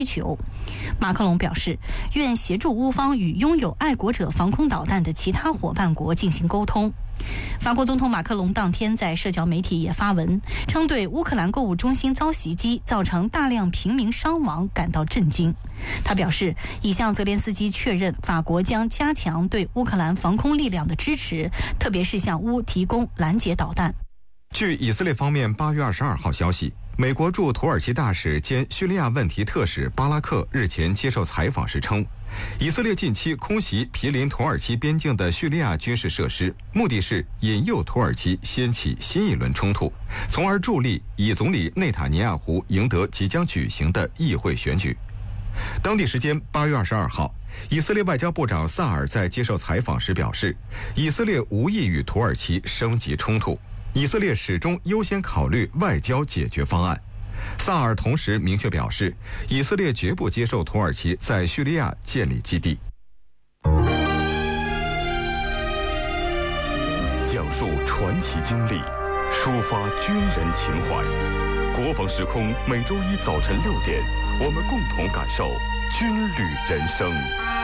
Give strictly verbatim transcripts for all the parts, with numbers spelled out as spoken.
需求。马克龙表示，愿协助乌方与拥有爱国者防空导弹的其他伙伴国进行沟通。法国总统马克龙当天在社交媒体也发文，称对乌克兰购物中心遭袭击，造成大量平民伤亡感到震惊。他表示，已向泽连斯基确认，法国将加强对乌克兰防空力量的支持，特别是向乌提供拦截导弹。 据以色列方面八月二十二号消息，美国驻土耳其大使兼叙利亚问题特使巴拉克日前接受采访时称，以色列近期空袭毗邻土耳其边境的叙利亚军事设施，目的是引诱土耳其掀起新一轮冲突，从而助力以总理内塔尼亚胡赢得即将举行的议会选举。当地时间八月二十二号，以色列外交部长萨尔在接受采访时表示，以色列无意与土耳其升级冲突，以色列始终优先考虑外交解决方案。萨尔同时明确表示，以色列绝不接受土耳其在叙利亚建立基地。 讲述传奇经历，抒发军人情怀。国防时空每周一早晨六点，我们共同感受军旅人生。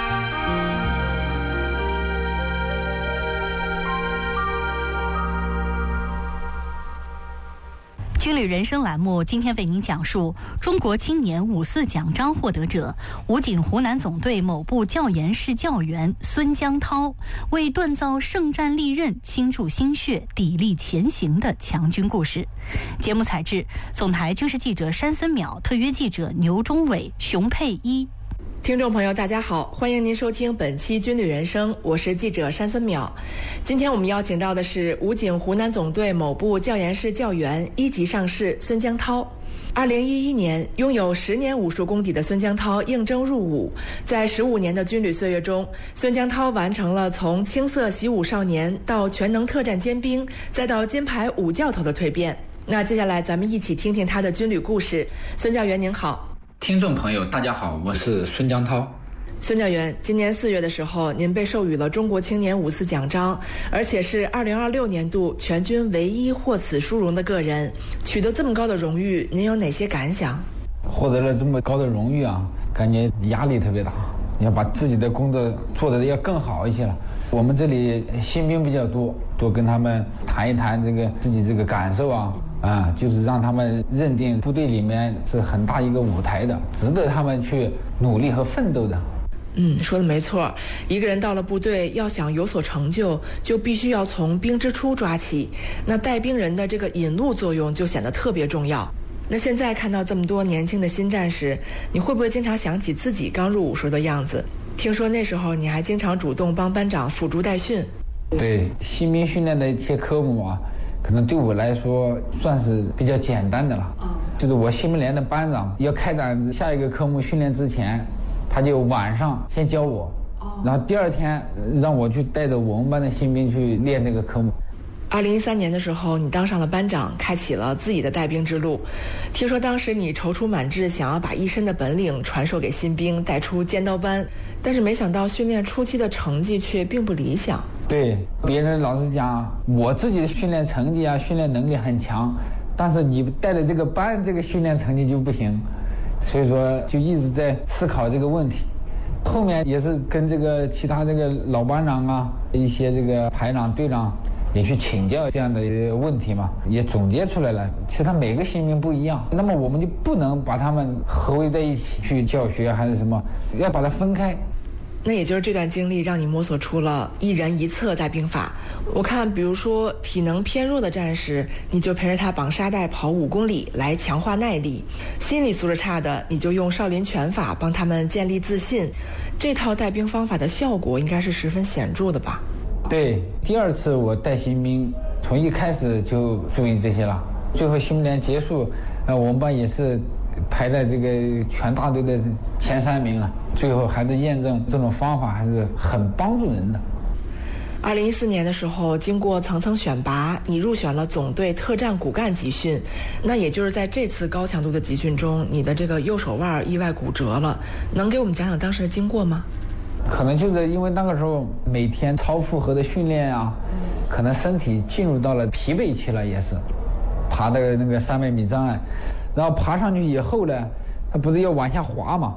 军旅人生栏目今天为您讲述中国青年五四奖章获得者武警湖南总队某部教研室教员孙江涛为锻造圣战利刃倾注心血砥砺前行的强军故事。节目采制总台军事记者山森淼，特约记者牛忠伟、熊佩一。 听众朋友大家好，欢迎您收听本期军旅人生，我是记者山森淼。今天我们邀请到的是武警湖南总队某部教研室教员一级上士孙江涛。二零一一年，拥有十年武术功底的孙江涛应征入伍，在十五年的军旅岁月中，孙江涛完成了从青涩习武少年到全能特战尖兵，再到金牌武教头的蜕变。那接下来咱们一起听听他的军旅故事。孙教员您好。 听众朋友大家好，我是孙江涛。 孙教员，今年四月的时候，您被授予了中国青年五四奖章，而且是二零二六年度全军唯一获此殊荣的个人。取得这么高的荣誉，您有哪些感想？ 获得了这么高的荣誉啊，感觉压力特别大，你要把自己的工作做得要更好一些了。我们这里新兵比较多，多跟他们谈一谈这个自己这个感受啊。啊，就是让他们认定部队里面是很大一个舞台的，值得他们去努力和奋斗的。 嗯，说的没错，一个人到了部队，要想有所成就，就必须要从兵之初抓起。那带兵人的这个引路作用就显得特别重要。那现在看到这么多年轻的新战士，你会不会经常想起自己刚入伍时的样子？听说那时候你还经常主动帮班长辅助带训。 对，新兵训练的一些科目啊，可能对我来说算是比较简单的了。就是我新兵连的班长要开展下一个科目训练之前，他就晚上先教我，然后第二天让我去带着我们班的新兵去练这个科目。 二零一三年的时候，你当上了班长，开启了自己的带兵之路。听说当时你踌躇满志，想要把一身的本领传授给新兵，带出尖刀班，但是没想到训练初期的成绩却并不理想。 对，别人老是讲我自己的训练成绩啊，训练能力很强，但是你带的这个班，这个训练成绩就不行，所以说就一直在思考这个问题。后面也是跟这个其他这个老班长啊，一些这个排长、队长也去请教这样的问题嘛，也总结出来了。其实他每个新兵不一样，那么我们就不能把他们合为在一起去教学还是什么，要把它分开。 那也就是这段经历让你摸索出了一人一策带兵法。我看比如说体能偏弱的战士，你就陪着他绑沙袋跑五公里来强化耐力，心理素质差的你就用少林拳法帮他们建立自信。这套带兵方法的效果应该是十分显著的吧？ 对，第二次我带新兵从一开始就注意这些了，最后新兵连结束，呃，我们班也是排在这个全大队的前三名了，最后还是验证这种方法还是很帮助人的。 二零一四年的时候，经过层层选拔，你入选了总队特战骨干集训。那也就是在这次高强度的集训中，你的这个右手腕意外骨折了，能给我们讲讲当时的经过吗？ 可能就是因为那个时候每天超负荷的训练啊，可能身体进入到了疲惫期了，也是爬的那个三百米障碍，然后爬上去以后呢， 它不是要往下滑吗？